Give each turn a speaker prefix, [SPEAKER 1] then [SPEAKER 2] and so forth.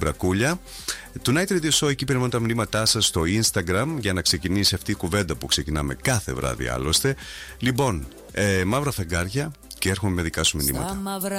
[SPEAKER 1] Μπρακούλια. Το Night Radio Show, εκεί περιμένω τα μηνύματά σας στο Instagram για να ξεκινήσει αυτή η κουβέντα που ξεκινάμε κάθε βράδυ άλλωστε. Λοιπόν, μαύρα φεγγάρια και έρχομαι με δικά σου μηνύματα.